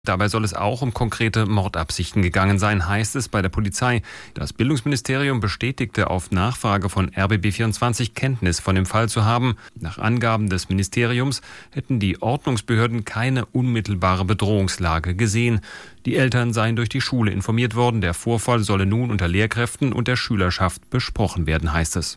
Dabei soll es auch um konkrete Mordabsichten gegangen sein, heißt es bei der Polizei. Das Bildungsministerium bestätigte auf Nachfrage von RBB24 Kenntnis von dem Fall zu haben. Nach Angaben des Ministeriums hätten die Ordnungsbehörden keine unmittelbare Bedrohungslage gesehen. Die Eltern seien durch die Schule informiert worden. Der Vorfall solle nun unter Lehrkräften und der Schülerschaft besprochen werden, heißt es.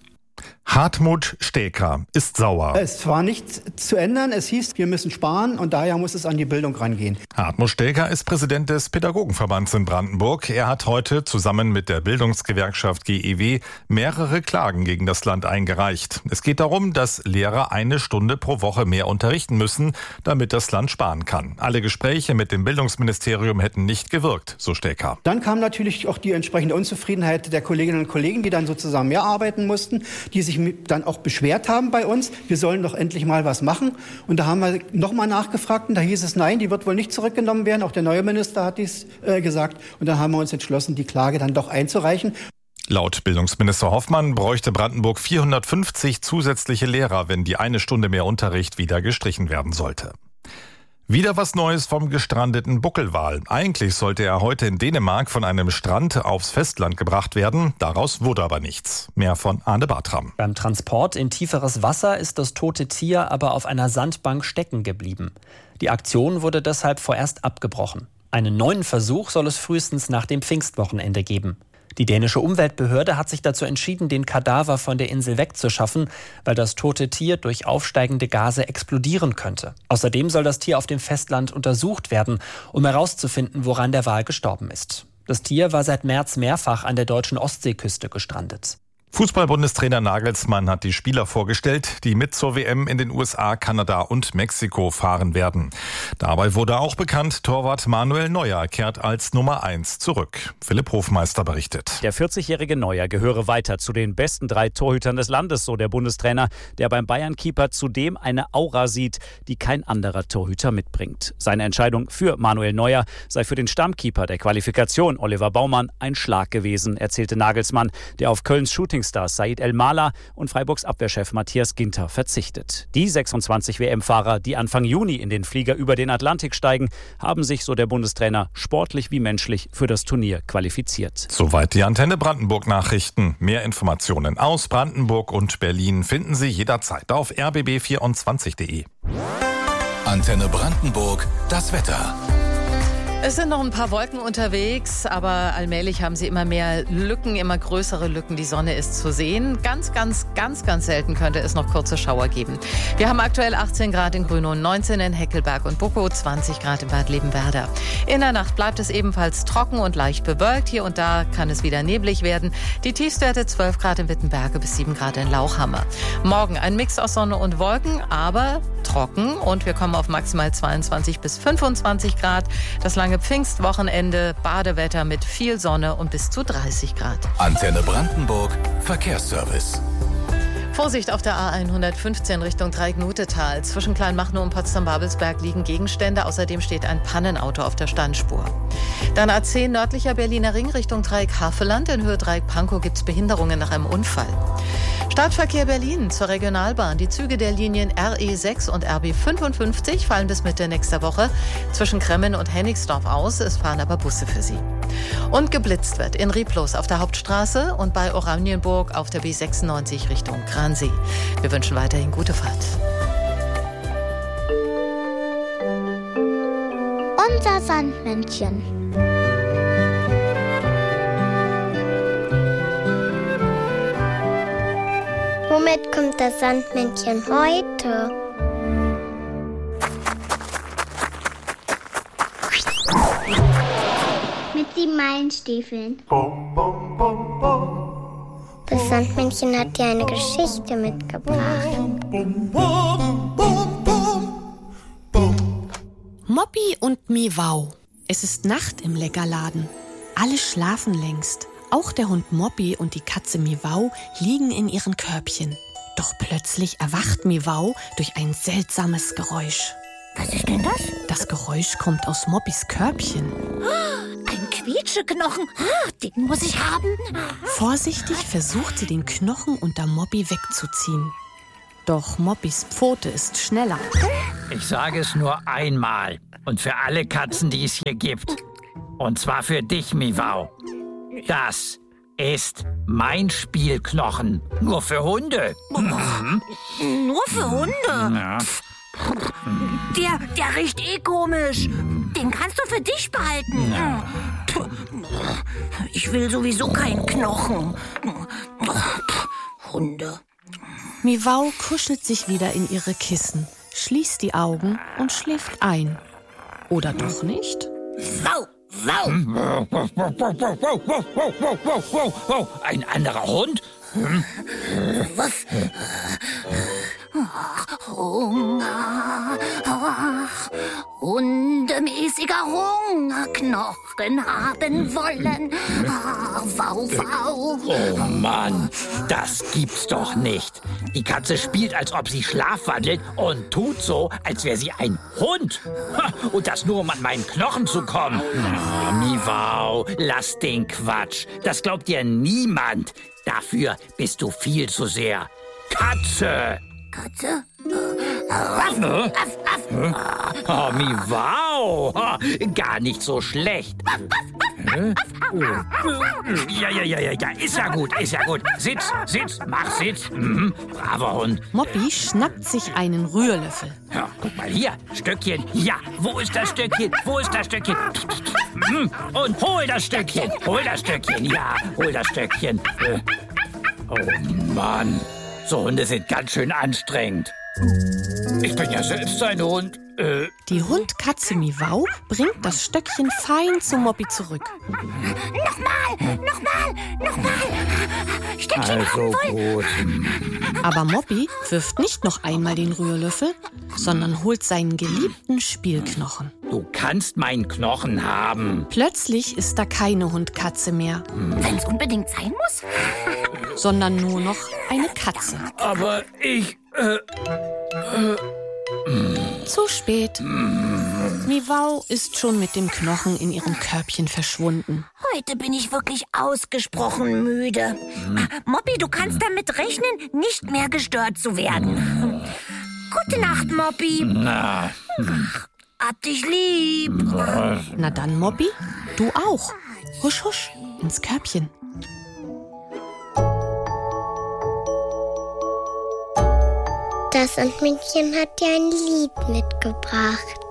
Hartmut Steker ist sauer. Es war nichts zu ändern. Es hieß, wir müssen sparen und daher muss es an die Bildung rangehen. Hartmut Steker ist Präsident des Pädagogenverbands in Brandenburg. Er hat heute zusammen mit der Bildungsgewerkschaft GEW mehrere Klagen gegen das Land eingereicht. Es geht darum, dass Lehrer 1 Stunde pro Woche mehr unterrichten müssen, damit das Land sparen kann. Alle Gespräche mit dem Bildungsministerium hätten nicht gewirkt, so Steker. Dann kam natürlich auch die entsprechende Unzufriedenheit der Kolleginnen und Kollegen, die dann sozusagen mehr arbeiten mussten, die sich dann auch beschwert haben bei uns, wir sollen doch endlich mal was machen. Und da haben wir nochmal nachgefragt und da hieß es, nein, die wird wohl nicht zurückgenommen werden. Auch der neue Minister hat dies gesagt. Und dann haben wir uns entschlossen, die Klage dann doch einzureichen. Laut Bildungsminister Hoffmann bräuchte Brandenburg 450 zusätzliche Lehrer, wenn die 1 Stunde mehr Unterricht wieder gestrichen werden sollte. Wieder was Neues vom gestrandeten Buckelwal. Eigentlich sollte er heute in Dänemark von einem Strand aufs Festland gebracht werden. Daraus wurde aber nichts. Mehr von Arne Bartram. Beim Transport in tieferes Wasser ist das tote Tier aber auf einer Sandbank stecken geblieben. Die Aktion wurde deshalb vorerst abgebrochen. Einen neuen Versuch soll es frühestens nach dem Pfingstwochenende geben. Die dänische Umweltbehörde hat sich dazu entschieden, den Kadaver von der Insel wegzuschaffen, weil das tote Tier durch aufsteigende Gase explodieren könnte. Außerdem soll das Tier auf dem Festland untersucht werden, um herauszufinden, woran der Wal gestorben ist. Das Tier war seit März mehrfach an der deutschen Ostseeküste gestrandet. Fußball-Bundestrainer Nagelsmann hat die Spieler vorgestellt, die mit zur WM in den USA, Kanada und Mexiko fahren werden. Dabei wurde auch bekannt, Torwart Manuel Neuer kehrt als Nummer 1 zurück. Philipp Hofmeister berichtet. Der 40-jährige Neuer gehöre weiter zu den besten 3 Torhütern des Landes, so der Bundestrainer, der beim Bayern-Keeper zudem eine Aura sieht, die kein anderer Torhüter mitbringt. Seine Entscheidung für Manuel Neuer sei für den Stammkeeper der Qualifikation, Oliver Baumann, ein Schlag gewesen, erzählte Nagelsmann, der auf Kölns Shootingstars Said El-Mala und Freiburgs Abwehrchef Matthias Ginter verzichtet. Die 26 WM-Fahrer, die Anfang Juni in den Flieger über den Atlantik steigen, haben sich, so der Bundestrainer, sportlich wie menschlich für das Turnier qualifiziert. Soweit die Antenne Brandenburg Nachrichten. Mehr Informationen aus Brandenburg und Berlin finden Sie jederzeit auf rbb24.de. Antenne Brandenburg, das Wetter. Es sind noch ein paar Wolken unterwegs, aber allmählich haben sie immer mehr Lücken, immer größere Lücken. Die Sonne ist zu sehen. Ganz selten könnte es noch kurze Schauer geben. Wir haben aktuell 18 Grad in Grünow, 19 in Heckelberg und Buckow, 20 Grad in Bad Lebenwerder. In der Nacht bleibt es ebenfalls trocken und leicht bewölkt. Hier und da kann es wieder neblig werden. Die Tiefstwerte 12 Grad in Wittenberge bis 7 Grad in Lauchhammer. Morgen ein Mix aus Sonne und Wolken, aber trocken und wir kommen auf maximal 22 bis 25 Grad. Das lange Pfingstwochenende, Badewetter mit viel Sonne und bis zu 30 Grad. Antenne Brandenburg, Verkehrsservice. Vorsicht auf der A115 Richtung Dreiecknutetal. Zwischen Kleinmachnow und Potsdam-Babelsberg liegen Gegenstände. Außerdem steht ein Pannenauto auf der Standspur. Dann A10 nördlicher Berliner Ring Richtung Dreieck Havelland. In Höhe Dreieck Pankow gibt es Behinderungen nach einem Unfall. Stadtverkehr Berlin zur Regionalbahn. Die Züge der Linien RE6 und RB55 fallen bis Mitte nächster Woche zwischen Kremmen und Hennigsdorf aus. Es fahren aber Busse für sie. Und geblitzt wird in Rieblos auf der Hauptstraße und bei Oranienburg auf der B96 Richtung Gransee. Wir wünschen weiterhin gute Fahrt. Unser Sandmännchen. Womit kommt das Sandmännchen heute? Mit 7 Meilenstiefeln. Das Sandmännchen hat dir eine Geschichte mitgebracht. Moppi und Miwau. Es ist Nacht im Leckerladen. Alle schlafen längst. Auch der Hund Moppi und die Katze Miwau liegen in ihren Körbchen. Doch plötzlich erwacht Miwau durch ein seltsames Geräusch. Was ist denn das? Das Geräusch kommt aus Moppis Körbchen. Ein Quietscheknochen. Den muss ich haben. Vorsichtig versucht sie, den Knochen unter Moppi wegzuziehen. Doch Moppis Pfote ist schneller. Ich sage es nur einmal und für alle Katzen, die es hier gibt. Und zwar für dich, Miwau. Das ist mein Spielknochen. Nur für Hunde. Nur für Hunde? Ja. Der riecht komisch. Den kannst du für dich behalten. Ja. Ich will sowieso keinen Knochen. Hunde. Miwau kuschelt sich wieder in ihre Kissen, schließt die Augen und schläft ein. Oder doch nicht? Wow, wow. Ein anderer Hund? Was? Hunger. Hundemäßiger Hungerknochen haben wollen. Wow, wow. Oh Mann, das gibt's doch nicht. Die Katze spielt, als ob sie schlafwandelt und tut so, als wäre sie ein Hund. Und das nur, um an meinen Knochen zu kommen. Oh, Miwau, lass den Quatsch. Das glaubt dir niemand. Dafür bist du viel zu sehr Katze. Katze? Oh, Miwau. Gar nicht so schlecht. Ja, ist ja gut. Sitz, mach Sitz. Braver Hund. Moppy schnappt sich einen Rührlöffel. Ja, guck mal hier, Stöckchen. Ja, wo ist das Stöckchen? Und hol das Stöckchen. Ja, hol das Stöckchen. Oh Mann, so Hunde sind ganz schön anstrengend. Ich bin ja selbst ein Hund. Die Hundkatze Miwau bringt das Stöckchen fein zu Moppy zurück. Nochmal. Stöckchen also voll. Gut. Aber Moppy wirft nicht noch einmal den Rührlöffel, sondern holt seinen geliebten Spielknochen. Du kannst meinen Knochen haben. Plötzlich ist da keine Hundkatze mehr, Wenn's unbedingt sein muss. sondern nur noch eine Katze. Aber ich... Zu spät. Miwau ist schon mit dem Knochen in ihrem Körbchen verschwunden. Heute bin ich wirklich ausgesprochen müde. Moppy, du kannst damit rechnen, nicht mehr gestört zu werden. Gute Nacht, Moppy. Na, Hab dich lieb. Na dann, Moppy, du auch. Husch, husch, ins Körbchen. Das Sandmännchen hat dir ein Lied mitgebracht.